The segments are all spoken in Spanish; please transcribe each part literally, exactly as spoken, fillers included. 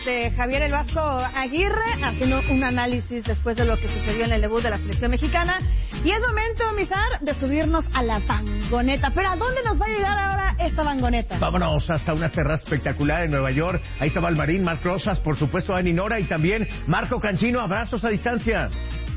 imágenes de Javier El Vasco Aguirre haciendo un análisis después de lo que sucedió en el debut de la selección mexicana. Y es momento, Mizar, de subirnos a la vangoneta. Pero ¿a dónde nos va a llegar ahora esta vangoneta? Vámonos hasta una terraza espectacular en Nueva York. Ahí está Valmarín, Marc Rosas, por supuesto Dani Nora y también Marco Cancino. Abrazos a distancia.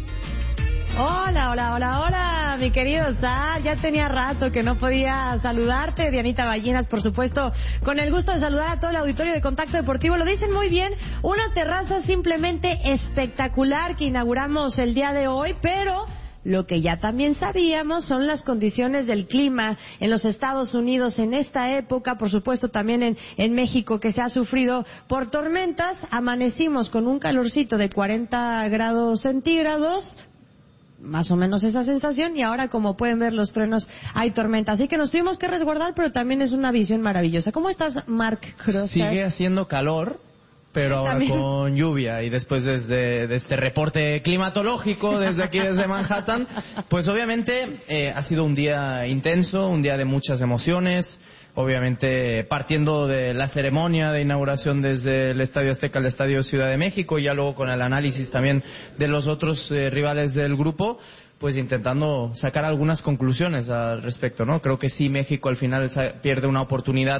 Hola, hola, hola, hola, mi querido Sal. Ya tenía rato que no podía saludarte. Dianita Ballinas, por supuesto, con el gusto de saludar a todo el auditorio de Contacto Deportivo. Lo dicen muy bien, una terraza simplemente espectacular que inauguramos el día de hoy, pero lo que ya también sabíamos son las condiciones del clima en los Estados Unidos en esta época, por supuesto también en, en México, que se ha sufrido por tormentas. Amanecimos con un calorcito de cuarenta grados centígrados, más o menos esa sensación, y ahora, como pueden ver, los truenos, hay tormenta, así que nos tuvimos que resguardar, pero también es una visión maravillosa. ¿Cómo estás, Marc Rosas? Sigue haciendo calor, pero ahora ¿también? Con lluvia, y después desde de este reporte climatológico desde aquí, desde Manhattan, pues obviamente eh, ha sido un día intenso, un día de muchas emociones. Obviamente partiendo de la ceremonia de inauguración desde el Estadio Azteca al Estadio Ciudad de México, y ya luego con el análisis también de los otros eh, rivales del grupo, pues intentando sacar algunas conclusiones al respecto, ¿no? Creo que sí, México al final pierde una oportunidad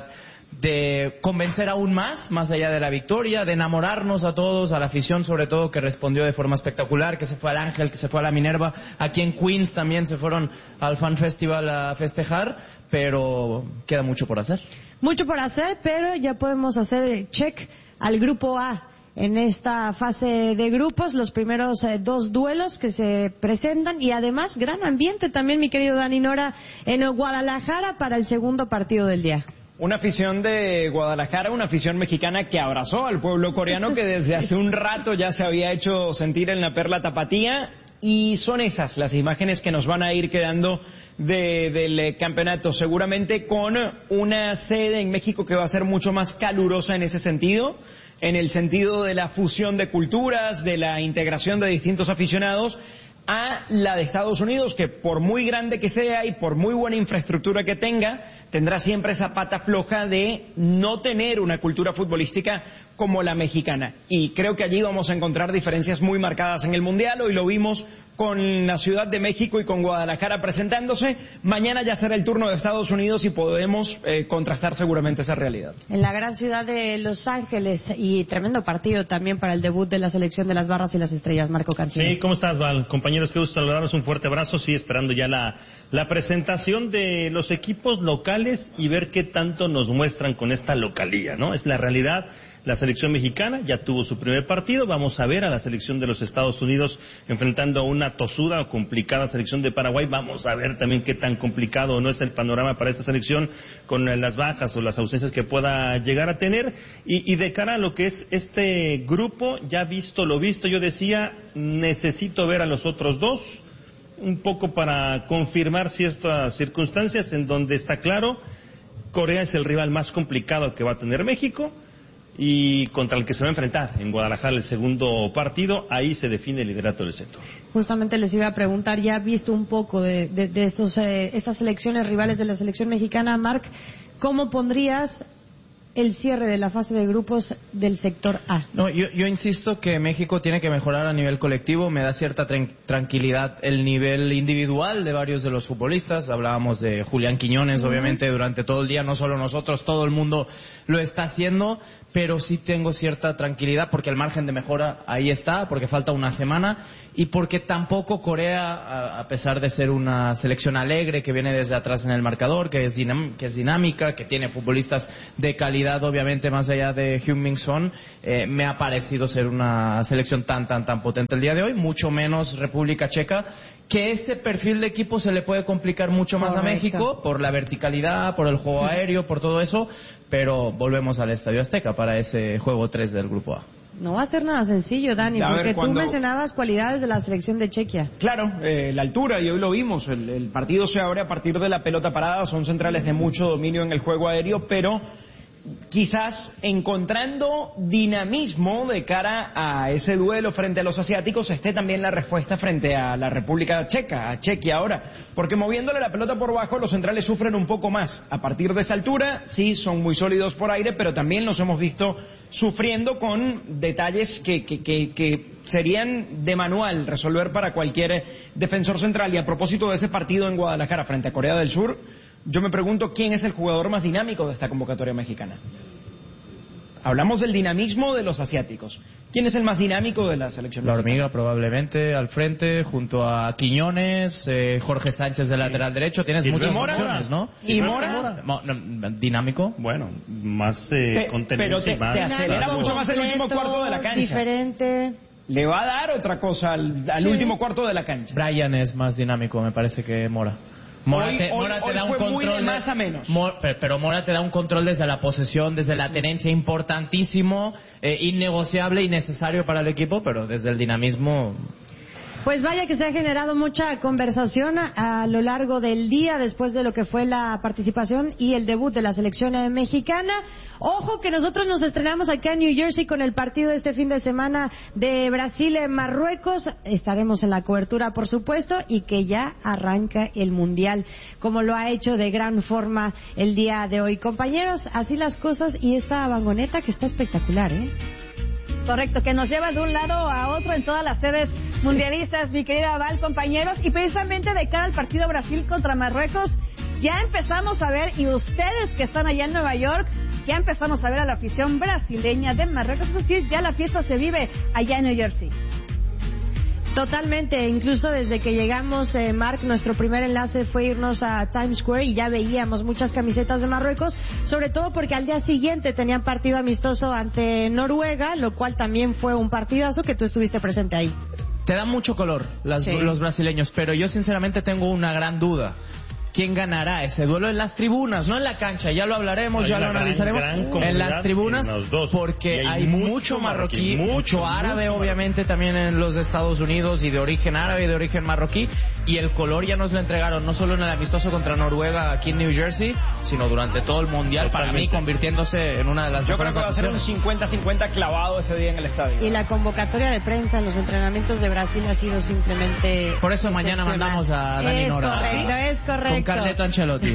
de convencer aún más, más allá de la victoria, de enamorarnos a todos, a la afición sobre todo, que respondió de forma espectacular, que se fue al Ángel, que se fue a la Minerva, aquí en Queens también se fueron al Fan Festival a festejar, pero queda mucho por hacer. Mucho por hacer, pero ya podemos hacer check al grupo A en esta fase de grupos, los primeros eh, dos duelos que se presentan, y además gran ambiente también, mi querido Dani Nora, en Guadalajara para el segundo partido del día. Una afición de Guadalajara, una afición mexicana que abrazó al pueblo coreano, que desde hace un rato ya se había hecho sentir en la Perla Tapatía, y son esas las imágenes que nos van a ir quedando de, del campeonato, seguramente con una sede en México que va a ser mucho más calurosa en ese sentido, en el sentido de la fusión de culturas, de la integración de distintos aficionados, a la de Estados Unidos, que por muy grande que sea y por muy buena infraestructura que tenga, tendrá siempre esa pata floja de no tener una cultura futbolística como la mexicana. Y creo que allí vamos a encontrar diferencias muy marcadas en el Mundial. Hoy lo vimos con la Ciudad de México y con Guadalajara presentándose. Mañana ya será el turno de Estados Unidos y podemos eh, contrastar seguramente esa realidad. En la gran ciudad de Los Ángeles, y tremendo partido también para el debut de la selección de las Barras y las Estrellas. Marco Cancino. Sí, ¿cómo estás, Val? Compañeros, qué gusto saludarlos, un fuerte abrazo. Sí, esperando ya la, la presentación de los equipos locales y ver qué tanto nos muestran con esta localía, ¿no? Es la realidad. La selección mexicana ya tuvo su primer partido. Vamos a ver a la selección de los Estados Unidos enfrentando a una tosuda o complicada selección de Paraguay. Vamos a ver también qué tan complicado o no es el panorama para esta selección con las bajas o las ausencias que pueda llegar a tener. Y, y de cara a lo que es este grupo, ya visto lo visto, yo decía, necesito ver a los otros dos, un poco para confirmar ciertas circunstancias en donde está claro, Corea es el rival más complicado que va a tener México, y contra el que se va a enfrentar en Guadalajara el segundo partido. Ahí se define el liderato del sector. Justamente les iba a preguntar, ya visto un poco de, de, de estos eh, estas selecciones rivales de la selección mexicana, Marc, ¿cómo pondrías el cierre de la fase de grupos del sector A? No, yo, yo insisto que México tiene que mejorar a nivel colectivo. Me da cierta tran- tranquilidad el nivel individual de varios de los futbolistas. Hablábamos de Julián Quiñones, uh-huh. obviamente durante todo el día, no solo nosotros, todo el mundo lo está haciendo, pero sí tengo cierta tranquilidad porque el margen de mejora ahí está, porque falta una semana, y porque tampoco Corea, a, a pesar de ser una selección alegre que viene desde atrás en el marcador, que es, dinam- que es dinámica, que tiene futbolistas de calidad, obviamente más allá de Heung-min Son, eh, me ha parecido ser una selección tan, tan, tan potente el día de hoy, mucho menos República Checa, que ese perfil de equipo se le puede complicar mucho más Correcto. A México por la verticalidad, por el juego aéreo, por todo eso, pero volvemos al Estadio Azteca para ese juego tres del Grupo A. No va a ser nada sencillo, Dani, a porque ver, cuando... tú mencionabas cualidades de la selección de Chequia. Claro, eh, la altura, y hoy lo vimos, el, el partido se abre a partir de la pelota parada, son centrales de mucho dominio en el juego aéreo, pero quizás encontrando dinamismo de cara a ese duelo frente a los asiáticos, esté también la respuesta frente a la República Checa, a Chequia ahora, porque moviéndole la pelota por bajo los centrales sufren un poco más. A partir de esa altura, sí, son muy sólidos por aire, pero también los hemos visto sufriendo con detalles que, que, que, que serían de manual resolver para cualquier defensor central. Y a propósito de ese partido en Guadalajara frente a Corea del Sur, yo me pregunto quién es el jugador más dinámico de esta convocatoria mexicana. Hablamos del dinamismo de los asiáticos. ¿Quién es el más dinámico de la selección La mexicana? Hormiga probablemente al frente, junto a Quiñones, eh, Jorge Sánchez de lateral derecho. Tienes Y muchas Mora. opciones, ¿no? ¿Y Mora? Mo- no, ¿Dinámico? Bueno, más eh, Te- con pero tendencia te- y más... te acelera rápido. mucho más el último cuarto de la cancha. Diferente. Le va a dar otra cosa al, al Sí. último cuarto de la cancha. Brian es más dinámico, me parece, que Mora. Mora Hoy- te, hoy- Mora te hoy da un fue muy control de más a menos. Mo- pero, pero Mora te da un control desde la posesión, desde la tenencia, importantísimo, eh, innegociable y necesario para el equipo, pero desde el dinamismo... Pues vaya que se ha generado mucha conversación a, a lo largo del día después de lo que fue la participación y el debut de la selección eh, mexicana. Ojo que nosotros nos estrenamos acá en New Jersey con el partido de este fin de semana de Brasil en Marruecos. Estaremos en la cobertura, por supuesto, y que ya arranca el Mundial, como lo ha hecho de gran forma el día de hoy. Compañeros, así las cosas y esta vagoneta que está espectacular, ¿eh? Correcto, que nos lleva de un lado a otro en todas las sedes mundialistas, mi querida Val, compañeros, y precisamente de cara al partido Brasil contra Marruecos, ya empezamos a ver, y ustedes que están allá en Nueva York, ya empezamos a ver a la afición brasileña de Marruecos, es decir, ya la fiesta se vive allá en New Jersey. Totalmente, incluso desde que llegamos, eh, Mark, nuestro primer enlace fue irnos a Times Square y ya veíamos muchas camisetas de Marruecos, sobre todo porque al día siguiente tenían partido amistoso ante Noruega, lo cual también fue un partidazo que tú estuviste presente ahí. Te da mucho color las- Sí. los brasileños, pero yo sinceramente tengo una gran duda. ¿Quién ganará ese duelo en las tribunas? No en la cancha, ya lo hablaremos, Hay ya una lo gran, analizaremos. gran En comunidad las tribunas, en los dos. porque Y hay hay mucho mucho marroquí, marroquí, mucho, mucho, árabe, mucho obviamente, también en los Estados Unidos, y de origen árabe y de origen marroquí. Y el color ya nos lo entregaron, no solo en el amistoso contra Noruega aquí en New Jersey, sino durante todo el Mundial, para mí convirtiéndose en una de las Yo creo mejores que va a ser un aficiones. cincuenta cincuenta clavado ese día en el estadio. Y la convocatoria de prensa en los entrenamientos de Brasil ha sido simplemente Por eso mañana excepcional. mandamos a Dani Es Nora. correcto, es correcto. Con Carleto Ancelotti.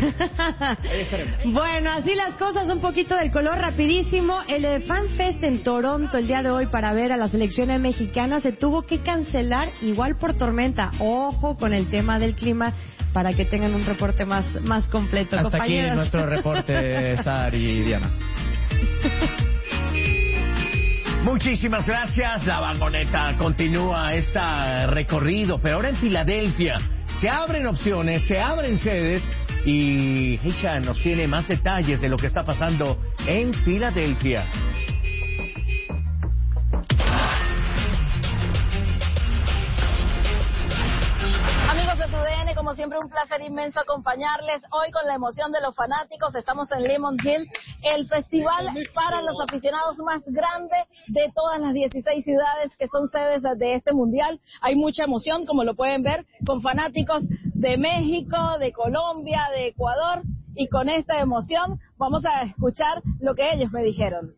Bueno, así las cosas, un poquito del color rapidísimo. El eh, Fan Fest en Toronto el día de hoy para ver a la selección mexicana se tuvo que cancelar igual por tormenta. Ojo con el tema del clima para que tengan un reporte más, más completo. Hasta aquí compañeros. nuestro reporte, Sar y Diana. Muchísimas gracias. La vagoneta continúa este recorrido, pero ahora en Filadelfia. Se abren opciones, se abren sedes y Heisha nos tiene más detalles de lo que está pasando en Filadelfia. Amigos de T U D N, como siempre un placer inmenso acompañarles hoy con la emoción de los fanáticos. Estamos en Lemon Hill, el festival para los aficionados más grande de todas las dieciséis ciudades que son sedes de este mundial. Hay mucha emoción, como lo pueden ver, con fanáticos de México, de Colombia, de Ecuador, y con esta emoción vamos a escuchar lo que ellos me dijeron.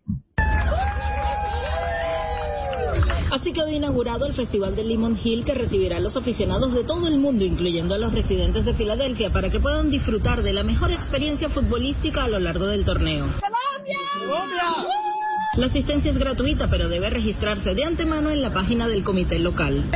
Así quedó inaugurado el Festival de Lemon Hill, que recibirá a los aficionados de todo el mundo, incluyendo a los residentes de Filadelfia, para que puedan disfrutar de la mejor experiencia futbolística a lo largo del torneo. La asistencia es gratuita, pero debe registrarse de antemano en la página del comité local.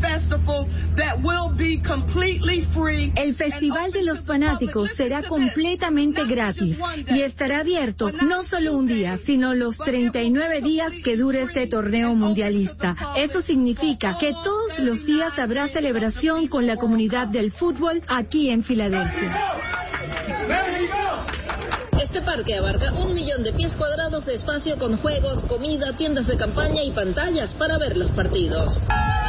El Festival de los Fanáticos será completamente gratis y estará abierto no solo un día, sino los treinta y nueve días que dure este torneo mundialista. Eso significa que todos los días habrá celebración con la comunidad del fútbol aquí en Filadelfia. Este parque abarca un millón de pies cuadrados de espacio con juegos, comida, tiendas de campaña y pantallas para ver los partidos.